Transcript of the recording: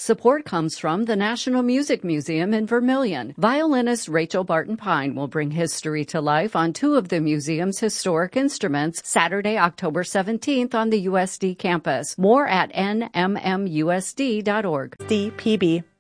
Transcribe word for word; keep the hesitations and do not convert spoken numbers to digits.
Support comes from the National Music Museum in Vermillion. Violinist Rachel Barton Pine will bring history to life on two of the museum's historic instruments Saturday, October seventeenth on the U S D campus. More at N M M U S D dot org. C P B.